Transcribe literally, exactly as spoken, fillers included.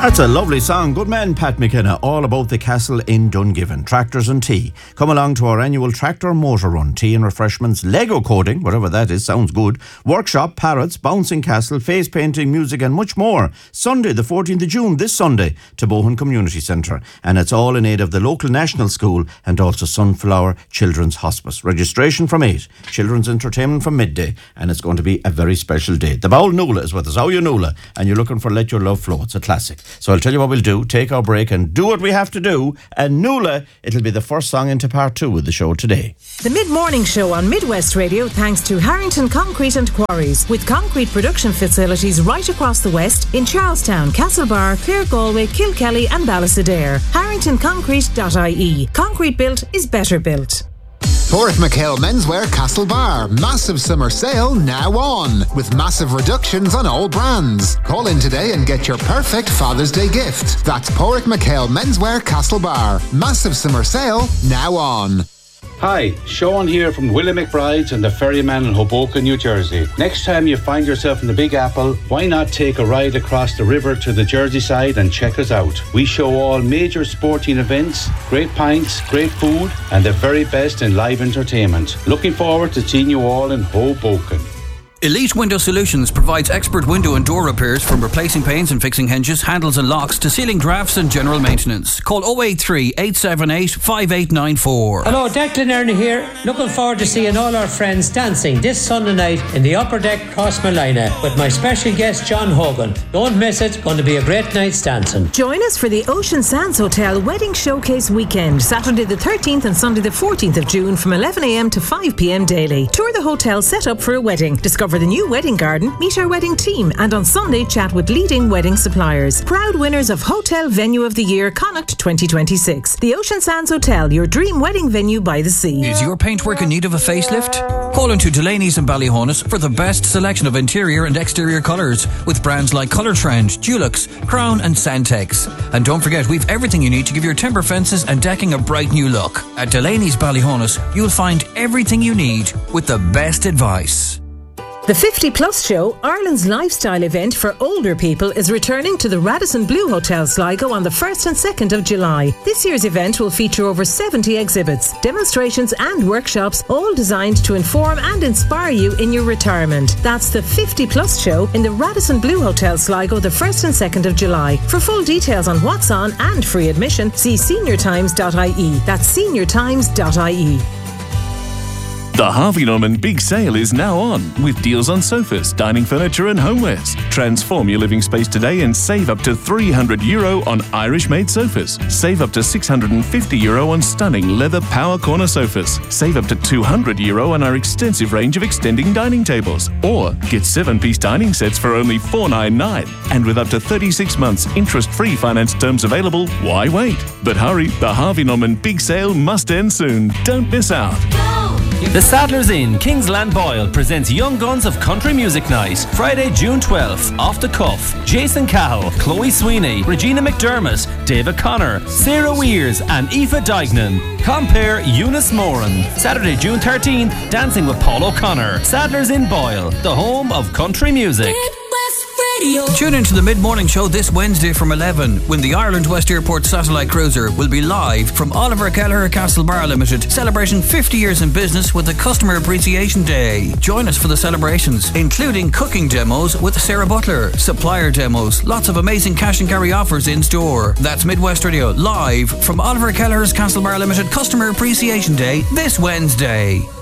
That's a lovely song. Good man, Pat McKenna, all about the castle in Dungiven. Tractors and tea. Come along to our annual tractor motor run. Tea and refreshments, Lego coding, whatever that is, sounds good. Workshop, parrots, bouncing castle, face painting, music and much more. Sunday the fourteenth of June, this Sunday, to Bohan Community Centre. And it's all in aid of the local national school and also Sunflower Children's Hospice. Registration from eight. Children's entertainment from midday. And it's going to be a very special day. The Bowl Noola is with us. How are you, Noola? And you're looking for Let Your Love Flow. It's a classic. So I'll tell you what we'll do, take our break and do what we have to do. And Noola, it'll be the first song into part two of the show today. The Mid-Morning Show on Midwest Radio thanks to Harrington Concrete and Quarries, with concrete production facilities right across the West in Charlestown, Castlebar, Clare Galway, Kilkelly and Ballysadare. harrington concrete dot I E. Concrete built is better built. Porrick McHale Menswear Castlebar. Massive summer sale now on, with massive reductions on all brands. Call in today and get your perfect Father's Day gift. That's Porrick McHale Menswear Castlebar. Massive summer sale now on. Hi, Sean here from Willie McBride's and the Ferryman in Hoboken, New Jersey. Next time you find yourself in the Big Apple, why not take a ride across the river to the Jersey side and check us out? We show all major sporting events, great pints, great food, and the very best in live entertainment. Looking forward to seeing you all in Hoboken. Elite Window Solutions provides expert window and door repairs, from replacing panes and fixing hinges, handles and locks to sealing drafts and general maintenance. Call oh eight three, eight seven eight, five eight nine four. Hello, Declan Ernie here. Looking forward to seeing all our friends dancing this Sunday night in the Upper Deck Crossmolina with my special guest John Hogan. Don't miss it, going to be a great night's dancing. Join us for the Ocean Sands Hotel Wedding Showcase Weekend, Saturday the thirteenth and Sunday the fourteenth of June from eleven a m to five p m daily. Tour the hotel set up for a wedding. Discover the new wedding garden, meet our wedding team, and on Sunday chat with leading wedding suppliers. Proud winners of Hotel Venue of the Year Connacht twenty twenty-six. The Ocean Sands Hotel, your dream wedding venue by the sea. Is your paintwork in need of a facelift? Call into Delaney's and Ballyhonus for the best selection of interior and exterior colours, with brands like Colour Trend, Dulux, Crown and Santex. And don't forget, we've everything you need to give your timber fences and decking a bright new look. At Delaney's Ballyhonus, you'll find everything you need with the best advice. The fifty plus Show, Ireland's lifestyle event for older people, is returning to the Radisson Blu Hotel Sligo on the first and second of July. This year's event will feature over seventy exhibits, demonstrations and workshops, all designed to inform and inspire you in your retirement. That's the fifty plus Show in the Radisson Blu Hotel Sligo the first and second of July. For full details on what's on and free admission, see senior times dot I E. That's senior times dot I E. The Harvey Norman Big Sale is now on, with deals on sofas, dining furniture and homewares. Transform your living space today and save up to three hundred euro on Irish-made sofas. Save up to six hundred fifty euro on stunning leather power corner sofas. Save up to two hundred euro on our extensive range of extending dining tables. Or get seven-piece dining sets for only four ninety-nine. And with up to thirty-six months interest-free finance terms available, why wait? But hurry, the Harvey Norman Big Sale must end soon. Don't miss out. The Sadler's Inn, Kingsland Boyle, presents Young Guns of Country Music Night, Friday, June twelfth, Off the Cuff. Jason Cahill, Chloe Sweeney, Regina McDermott, David Connor, Sarah Weers and Aoife Dignan. Compare Eunice Moran. Saturday, June thirteenth, Dancing with Paul O'Connor. Sadler's Inn Boyle, the home of country music. Tune into the Mid-Morning Show this Wednesday from eleven, when the Ireland West Airport Satellite Cruiser will be live from Oliver Kelleher Castlebar Limited, celebrating fifty years in business with the Customer Appreciation Day. Join us for the celebrations, including cooking demos with Sarah Butler, supplier demos, lots of amazing cash and carry offers in store. That's Midwest Radio, live from Oliver Kelleher's Castlebar Limited Customer Appreciation Day this Wednesday.